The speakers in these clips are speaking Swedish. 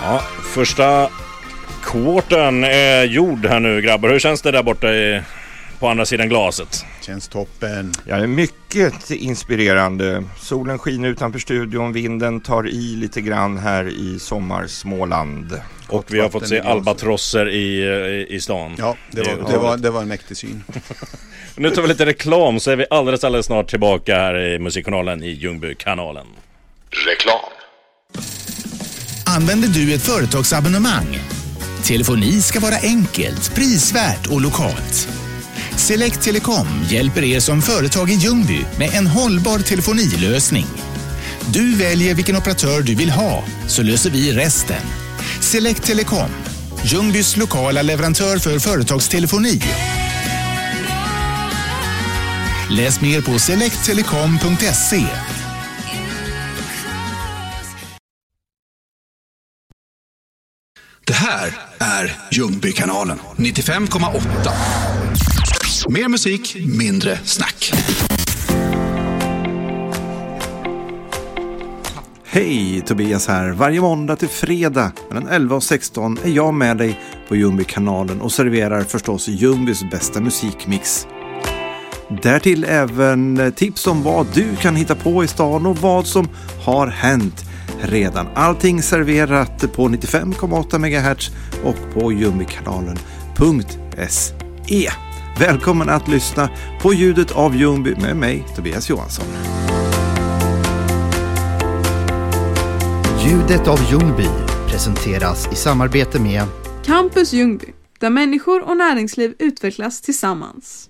Ja, första kvarten är gjord här nu, grabbar. Hur känns det där borta på andra sidan glaset? Känns toppen. Ja, det är mycket inspirerande. Solen skiner utanför studion, vinden tar i lite grann här i sommarsmåland. Och vi har fått se albatrosser i stan. Ja, det var en mäktig syn. Nu tar vi lite reklam, så är vi alldeles snart tillbaka här i Musikkanalen i Ljungby-kanalen. Reklam. Använder du ett företagsabonnemang? Telefoni ska vara enkelt, prisvärt och lokalt. Select Telecom hjälper er som företag i Ljungby med en hållbar telefonilösning. Du väljer vilken operatör du vill ha, så löser vi resten. Select Telecom, Ljungbys lokala leverantör för företagstelefoni. Läs mer på selecttelecom.se. Det här är Ljungby-kanalen 95,8. Mer musik, mindre snack. Hej, Tobias här. Varje måndag till fredag mellan 11 och 16 är jag med dig på Ljungby-kanalen och serverar förstås Ljungbys bästa musikmix. Därtill även tips om vad du kan hitta på i stan och vad som har hänt redan. Allting serverat på 95,8 MHz och på ljungbykanalen.se. Välkommen att lyssna på ljudet av Ljungby med mig, Tobias Johansson. Ljudet av Ljungby presenteras i samarbete med Campus Ljungby, där människor och näringsliv utvecklas tillsammans.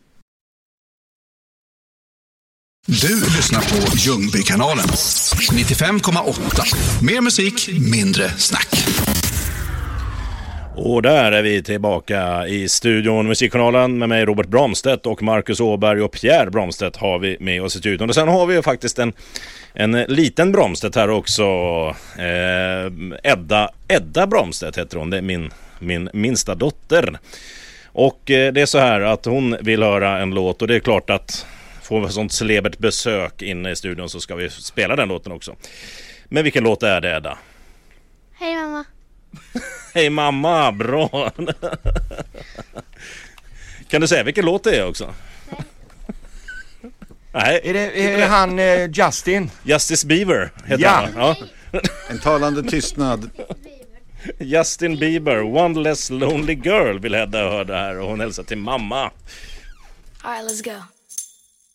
Du lyssnar på Ljungby-kanalen 95,8. Mer musik, mindre snack. Och där är vi tillbaka i studion Musikkanalen med mig Robert Bramstedt och Marcus Åberg och Pierre Bramstedt har vi med oss i studion. Och sen har vi ju faktiskt en liten Bramstedt här också. Edda Bramstedt heter hon, det är min minsta dotter. Och det är så här att hon vill höra en låt och det är klart att får vi sånt celebert besök inne i studion så ska vi spela den låten också. Men vilken låt är det, Edda? Hej mamma. Hej mamma, bra. Kan du säga vilken låt det är också? Nej. Är det han Justin? Justice Bieber heter han. Ja. En talande tystnad. Justin Bieber, One Less Lonely Girl vill Hedda höra här och hon hälsar till mamma. All right, let's go.